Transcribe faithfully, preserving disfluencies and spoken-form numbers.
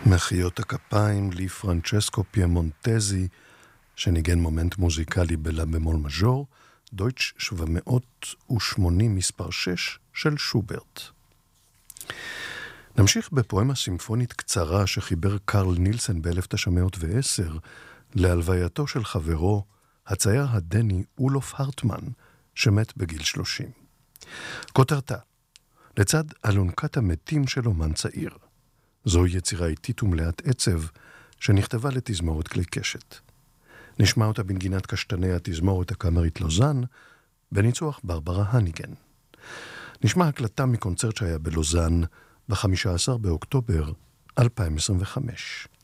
מחיאות הכפיים לפרנצ'סקו פימונטזי, שניגן מומנט מוזיקלי בלה במול מז'ור, דויטש שבע מאות ושמונים מספר שש של שוברט. נמשיך בפואמה סימפונית קצרה שחיבר קרל נילסן ב-אלף תשע מאות ועשר להלווייתו של חברו, הצייר הדני אולוף הרטמן, שמת בגיל שלושים. כותרתה, לצד אלונקת המתים של אומן צעיר. זוהי יצירה איטית ומלאת עצב שנכתבה לתזמורת כלי קשת. נשמע אותה בנגינת קשתני התזמורת הקאמרית לוזאן, בניצוח ברברה הניגן. נשמע הקלטה מקונצרט שהיה בלוזאן ב-חמישה עשר באוקטובר אלפיים עשרים וחמש.